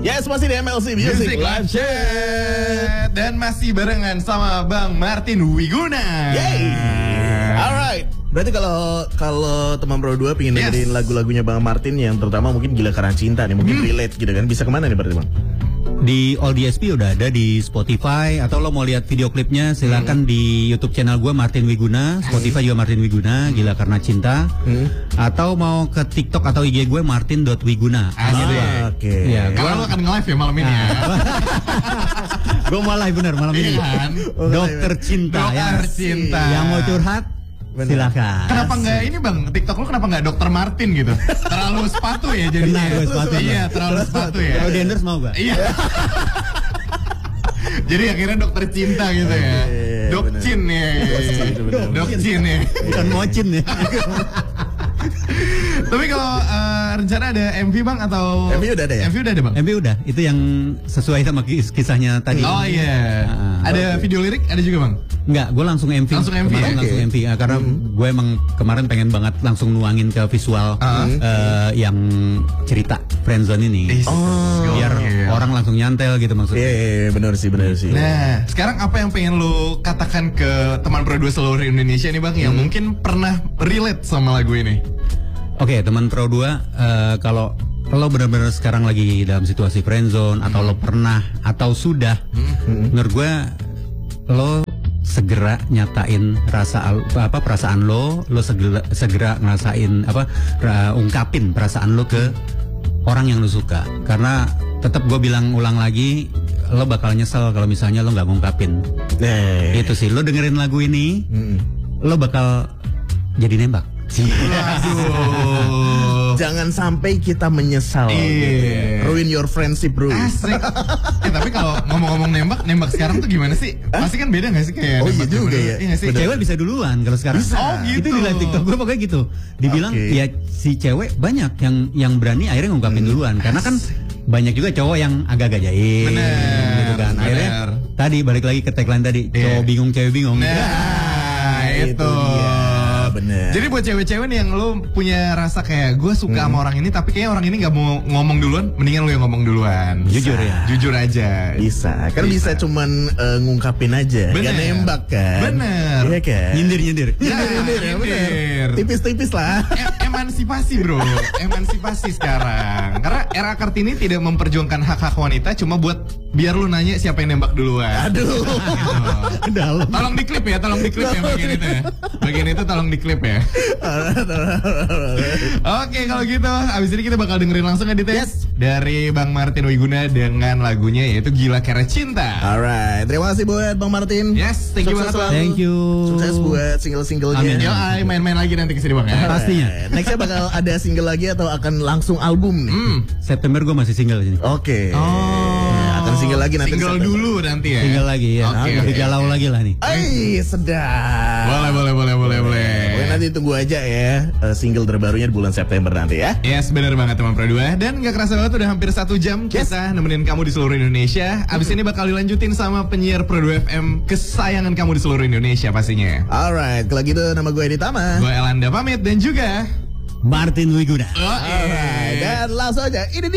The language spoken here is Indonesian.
Yes, masih di MLC Music Live Chat. Dan masih barengan sama Bang Martin Wiguna. Yay. Alright. Berarti kalau teman Pro 2 pengen dengerin lagu-lagunya Bang Martin yang terutama mungkin Gila Karena Cinta nih, mungkin relate gitu kan, bisa kemana nih berarti Bang? Di All DSP udah ada, di Spotify, atau lo mau lihat video klipnya silakan di YouTube channel gue Martin Wiguna, Spotify juga Martin Wiguna, Gila Karena Cinta, atau mau ke TikTok atau IG gue Martin.Wiguna. Oke. Ya, Karena lo akan nge-live ya malam ini ya. gue mau live bener malam ini. Kan? Dokter Cinta. Dokter Cinta. Yang mau curhat silakan. Kenapa nggak ini Bang, TikTok lo kenapa nggak Dokter Martin gitu? Terlalu sepatu ya jadinya. Kena gue sepatu. Iya, terlalu sepatu ya. Kalau di endorse mau gak? Iya. Jadi akhirnya Dokter Cinta gitu ya. Dokcin ya. Dokcin ya. Bukan mocin ya. Tapi kalau rencana ada MV Bang atau MV udah ada ya? MV udah ada Bang? MV udah, itu yang sesuai sama kisahnya tadi. Oh iya. Ada video lirik ada juga Bang? Enggak, gue langsung MV. Langsung MV ya? Langsung MV karena gue emang kemarin pengen banget langsung nuangin ke visual yang cerita friendzone ini. Biar orang langsung nyantel gitu maksudnya. Iya, benar sih. Nah, sekarang apa yang pengen lo katakan ke teman Pro 2 seluruh Indonesia nih Bang yang mungkin pernah relate sama lagu ini? Oke, teman Pro 2, kalau lo benar-benar sekarang lagi dalam situasi friendzone atau lo pernah atau sudah, menurut gue lo segera nyatain perasaan lo segera ngerasain ungkapin perasaan lo ke orang yang lo suka, karena tetap gue bilang ulang lagi, lo bakal nyesel kalau misalnya lo nggak ngungkapin. Itu sih, lo dengerin lagu ini, lo bakal jadi nembak. Aduh. Jangan sampai kita menyesal gitu ya. Ruin your friendship bro. Asik. Tapi kalau ngomong-ngomong nembak sekarang tuh gimana sih? Pasti kan beda gak sih kayak iya juga ya. Iya gak sih? Cewek bisa duluan kalau sekarang. Oh gitu. Itu di live TikTok gue pokoknya gitu. Dibilang ya si cewek banyak yang berani akhirnya ngungkapin duluan, karena kan banyak juga cowok yang agak-agak jahil gitu kan. Akhirnya tadi balik lagi ke tagline tadi, cowok bingung cewek bingung. Nah, itu. Bener. Jadi buat cewek-cewek nih yang lo punya rasa kayak gue suka sama orang ini tapi kayaknya orang ini gak mau ngomong duluan, mendingan lo yang ngomong duluan. Jujur ya. Jujur aja. Bisa. Kan bisa cuman ngungkapin aja. Bener. Gak nembak kan. Bener. Iya kan. Nyindir. Nyindir. Tipis-tipis lah. Emansipasi bro. Emansipasi sekarang. Karena era Kartini tidak memperjuangkan hak-hak wanita, cuma buat biar lu nanya siapa yang nembak duluan. Aduh. Dalam. Tolong diklip ya bagian itu ya. Bagian itu tolong diklip ya. Oke, kalau gitu abis ini kita bakal dengerin langsung ya Dites dari Bang Martin Wiguna dengan lagunya yaitu Gila Karena Cinta. Alright, terima kasih buat Bang Martin. Yes, thank you banget Bang. Thank you. Sukses buat single-singlenya. Amin. Yo, main-main lagi nanti kesini Bang ya. Pastinya. Nextnya bakal ada single lagi atau akan langsung album nih? September gue masih single di sini. Oke. Akan single lagi nanti. Single dulu nanti ya. Single lagi ya. Oke. Galau lagi lah nih. Sedap. Boleh. Pokoknya nanti tunggu aja ya single terbarunya di bulan September nanti ya. Yes, benar banget teman Pro 2. Dan gak kerasa banget udah hampir 1 jam kita nemenin kamu di seluruh Indonesia. Abis ini bakal dilanjutin sama penyiar Pro 2 FM kesayangan kamu di seluruh Indonesia pastinya. Alright, kalau gitu nama gue Edi Tama. Gue Elanda pamit dan juga Martin Wiguna. Alright, dan langsung aja ini dia.